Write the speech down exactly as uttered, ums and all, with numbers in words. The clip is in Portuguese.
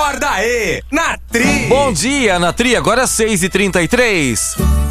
Acorda aí, na Tri. Bom dia, na Tri, agora seis e trinta e três.